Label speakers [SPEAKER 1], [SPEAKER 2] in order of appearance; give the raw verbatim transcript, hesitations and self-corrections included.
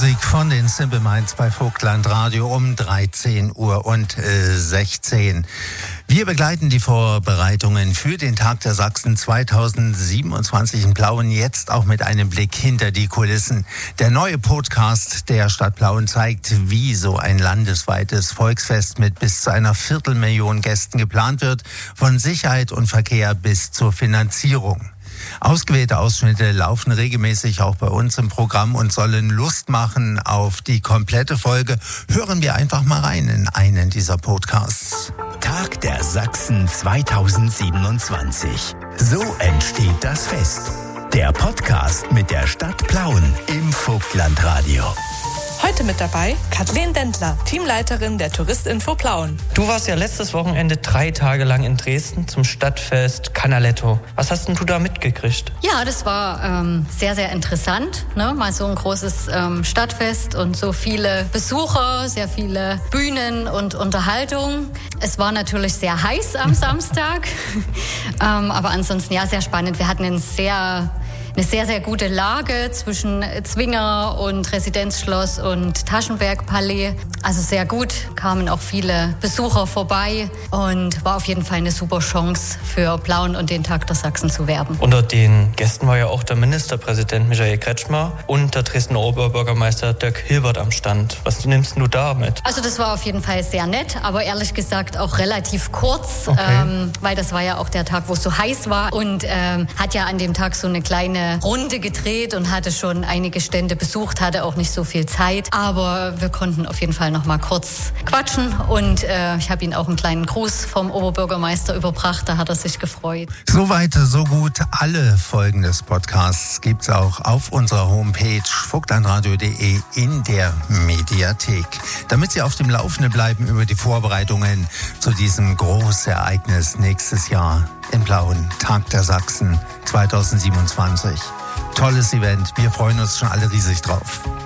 [SPEAKER 1] Musik von den Simple Minds bei Vogtland Radio um dreizehn Uhr und sechzehn. Wir begleiten die Vorbereitungen für den Tag der Sachsen zweitausendsiebenundzwanzig in Plauen jetzt auch mit einem Blick hinter die Kulissen. Der neue Podcast der Stadt Plauen zeigt, wie so ein landesweites Volksfest mit bis zu einer Viertelmillion Gästen geplant wird, von Sicherheit und Verkehr bis zur Finanzierung. Ausgewählte Ausschnitte laufen regelmäßig auch bei uns im Programm und sollen Lust machen auf die komplette Folge. Hören wir einfach mal rein in einen dieser Podcasts.
[SPEAKER 2] Tag der Sachsen zweitausendsiebenundzwanzig. So entsteht das Fest. Der Podcast mit der Stadt Plauen im Vogtlandradio.
[SPEAKER 3] Heute mit dabei Kathleen Dendler, Teamleiterin der Touristinfo Plauen.
[SPEAKER 4] Du warst ja letztes Wochenende drei Tage lang in Dresden zum Stadtfest Canaletto. Was hast denn du da mitgekriegt?
[SPEAKER 5] Ja, das war ähm, sehr, sehr interessant. Ne? Mal so ein großes ähm, Stadtfest und so viele Besucher, sehr viele Bühnen und Unterhaltung. Es war natürlich sehr heiß am Samstag, ähm, aber ansonsten ja sehr spannend. Wir hatten einen sehr... Eine sehr, sehr gute Lage zwischen Zwinger und Residenzschloss und Taschenbergpalais. Also sehr gut, kamen auch viele Besucher vorbei und war auf jeden Fall eine super Chance für Plauen und den Tag der Sachsen zu werben.
[SPEAKER 4] Unter den Gästen war ja auch der Ministerpräsident Michael Kretschmer und der Dresdner Oberbürgermeister Dirk Hilbert am Stand. Was nimmst du da mit?
[SPEAKER 5] Also das war auf jeden Fall sehr nett, aber ehrlich gesagt auch relativ kurz,
[SPEAKER 4] okay.
[SPEAKER 5] ähm, weil das war ja auch der Tag, wo es so heiß war und ähm, hat ja an dem Tag so eine kleine Runde gedreht und hatte schon einige Stände besucht, hatte auch nicht so viel Zeit. Aber wir konnten auf jeden Fall noch mal kurz quatschen und äh, ich habe ihm auch einen kleinen Gruß vom Oberbürgermeister überbracht, da hat er sich gefreut.
[SPEAKER 1] Soweit, so gut. Alle Folgen des Podcasts gibt's auch auf unserer Homepage vogtlandradio punkt de in der Mediathek. Damit Sie auf dem Laufenden bleiben über die Vorbereitungen zu diesem Großereignis nächstes Jahr in Plauen, Tag der Sachsen zweitausendsiebenundzwanzig. Tolles Event, wir freuen uns schon alle riesig drauf.